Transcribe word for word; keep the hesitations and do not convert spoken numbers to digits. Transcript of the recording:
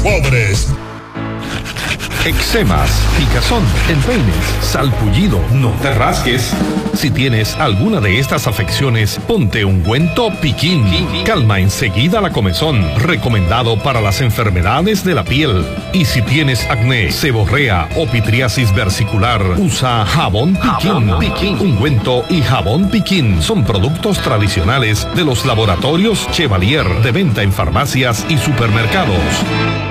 pobres. Eczemas, picazón, empeines, salpullido, no te rasques. Si tienes alguna de estas afecciones, ponte ungüento Piquín. Calma enseguida la comezón, recomendado para las enfermedades de la piel. Y si tienes acné, seborrea o pitriasis versicular, usa jabón Piquín. Ungüento y jabón Piquín son productos tradicionales de los laboratorios Chevalier, de venta en farmacias y supermercados.